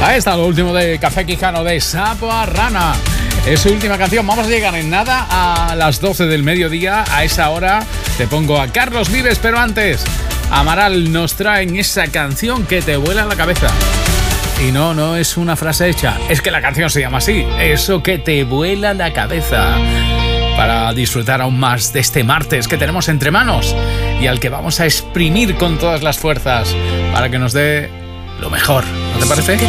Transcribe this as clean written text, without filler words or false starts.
Ahí está lo último de Café Quijano de Sapo a Rana. Es su última canción. Vamos a llegar en nada a las 12 del mediodía. A esa hora te pongo a Carlos Vives, pero antes Amaral nos traen esa canción que te vuela la cabeza. Y no es una frase hecha, es que la canción se llama así. Eso que te vuela la cabeza. Para disfrutar aún más de este martes que tenemos entre manos y al que vamos a exprimir con todas las fuerzas para que nos dé lo mejor. ¿No te parece?